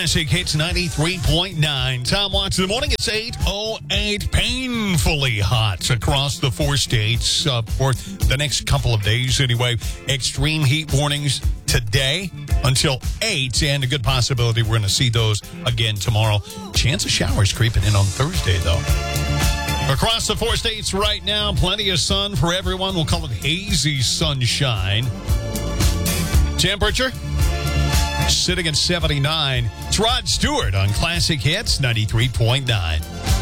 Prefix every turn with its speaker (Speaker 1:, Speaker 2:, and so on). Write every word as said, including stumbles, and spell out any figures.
Speaker 1: Classic Hits ninety-three point nine. Tom Watts in the morning. It's eight oh eight. Painfully hot across the four states uh, for the next couple of days anyway. Extreme heat warnings today until eight, and a good possibility we're going to see those again tomorrow. Chance of showers creeping in on Thursday, though. Across the four states right now, plenty of sun for everyone. We'll call it hazy sunshine. Temperature sitting at seventy-nine. It's Rod Stewart on Classic Hits ninety-three point nine.